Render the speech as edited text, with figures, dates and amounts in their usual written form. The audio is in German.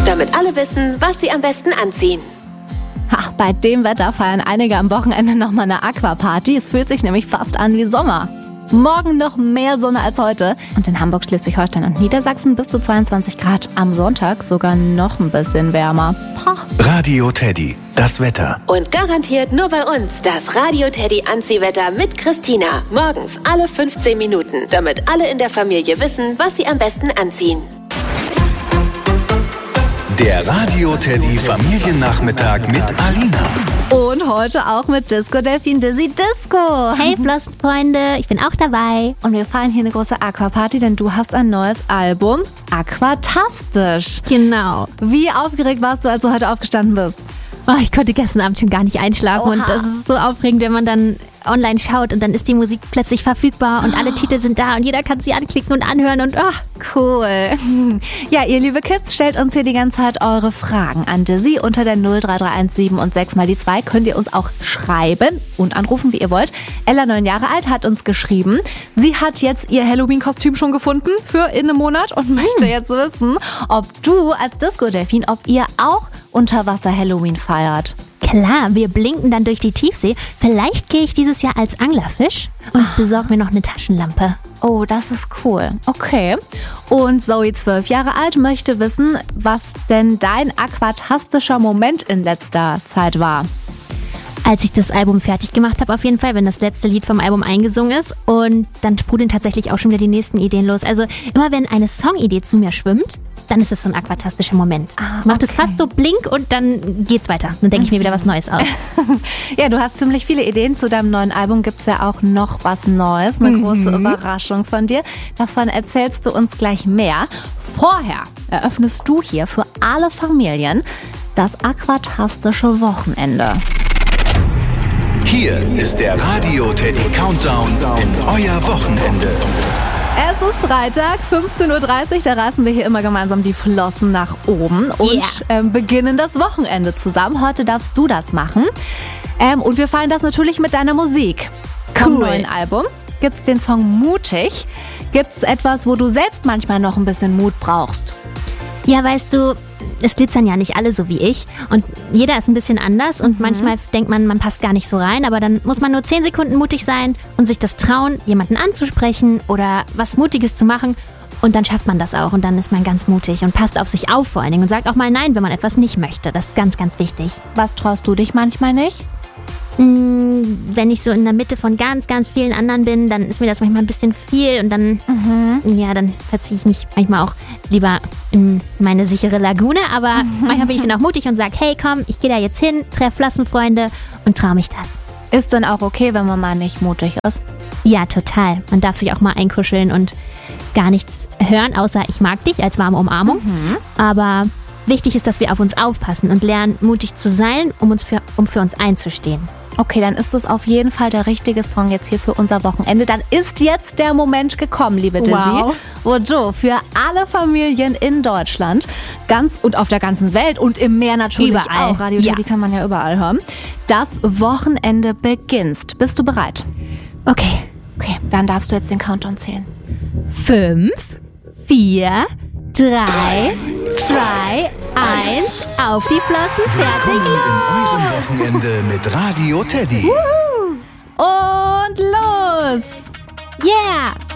damit alle wissen, was sie am besten anziehen. Ach, bei dem Wetter feiern einige am Wochenende nochmal eine Aquaparty. Es fühlt sich nämlich fast an wie Sommer. Morgen noch mehr Sonne als heute. Und in Hamburg, Schleswig-Holstein und Niedersachsen bis zu 22 Grad. Am Sonntag sogar noch ein bisschen wärmer. Pah. Radio Teddy, das Wetter. Und garantiert nur bei uns das Radio Teddy Anziehwetter mit Christina. Morgens alle 15 Minuten, damit alle in der Familie wissen, was sie am besten anziehen. Der Radio Teddy Familiennachmittag mit Alina. Und heute auch mit Disco Delfin Dizzy Disco. Hey Flossenfreunde, ich bin auch dabei. Und wir feiern hier eine große Aquaparty, denn du hast ein neues Album. Aquatastisch. Genau. Wie aufgeregt warst du, als du heute aufgestanden bist? Oh, ich konnte gestern Abend schon gar nicht einschlafen. Oha. Und das ist so aufregend, wenn man dann online schaut und dann ist die Musik plötzlich verfügbar und alle Titel sind da und jeder kann sie anklicken und anhören und cool. Ja, ihr liebe Kids, stellt uns hier die ganze Zeit eure Fragen an Dizzy unter der 03317 und 6 mal die 2 könnt ihr uns auch schreiben und anrufen, wie ihr wollt. Ella, 9 Jahre alt, hat uns geschrieben, sie hat jetzt ihr Halloween-Kostüm schon gefunden für in einem Monat und möchte jetzt wissen, ob du als Disco-Delfin, ob ihr auch Unterwasser-Halloween feiert. klar, wir blinken dann durch die Tiefsee. Vielleicht gehe ich dieses Jahr als Anglerfisch und besorge mir noch eine Taschenlampe. Oh, das ist cool. Okay. Und Zoe, 12 Jahre alt, möchte wissen, was denn dein aquatastischer Moment in letzter Zeit war. Als ich das Album fertig gemacht habe, auf jeden Fall, wenn das letzte Lied vom Album eingesungen ist. Und dann sprudeln tatsächlich auch schon wieder die nächsten Ideen los. Also immer wenn eine Songidee zu mir schwimmt, dann ist es so ein aquatastischer Moment. Macht es fast so blink und dann geht's weiter. Dann denke ich mir wieder was Neues aus. Ja, du hast ziemlich viele Ideen. Zu deinem neuen Album gibt's ja auch noch was Neues. Eine große Überraschung von dir. Davon erzählst du uns gleich mehr. Vorher eröffnest du hier für alle Familien das aquatastische Wochenende. Hier ist der Radio Teddy Countdown in euer Wochenende. Es ist Freitag, 15.30 Uhr, da reißen wir hier immer gemeinsam die Flossen nach oben und beginnen das Wochenende zusammen. Heute darfst du das machen. Und wir feiern das natürlich mit deiner Musik. Vom neuen Album gibt's den Song Mutig. Gibt's etwas, wo du selbst manchmal noch ein bisschen Mut brauchst? Ja, weißt du, es glitzern ja nicht alle so wie ich und jeder ist ein bisschen anders und manchmal denkt man, man passt gar nicht so rein, aber dann muss man nur 10 Sekunden mutig sein und sich das trauen, jemanden anzusprechen oder was Mutiges zu machen und dann schafft man das auch und dann ist man ganz mutig und passt auf sich auf vor allen Dingen und sagt auch mal nein, wenn man etwas nicht möchte. Das ist ganz, ganz wichtig. Was traust du dich manchmal nicht? Wenn ich so in der Mitte von ganz, ganz vielen anderen bin, dann ist mir das manchmal ein bisschen viel und dann, dann verziehe ich mich manchmal auch lieber in meine sichere Lagune, aber manchmal bin ich dann auch mutig und sage, hey komm, ich gehe da jetzt hin, treffe Flossenfreunde und traue mich das. Ist dann auch okay, wenn man mal nicht mutig ist? Ja, total. Man darf sich auch mal einkuscheln und gar nichts hören, außer ich mag dich als warme Umarmung, aber wichtig ist, dass wir auf uns aufpassen und lernen, mutig zu sein, um für uns einzustehen. Okay, dann ist es auf jeden Fall der richtige Song jetzt hier für unser Wochenende. Dann ist jetzt der Moment gekommen, liebe Dizzy, wo du für alle Familien in Deutschland und auf der ganzen Welt und im Meer natürlich überall. auch, Radio Teddy kann man ja überall hören, das Wochenende beginnst. Bist du bereit? Okay. Okay, dann darfst du jetzt den Countdown zählen. 5, 4, 3, 2, 1, auf die Flossen, fertig, In eurem Wochenende mit Radio Teddy. Und los! yeah!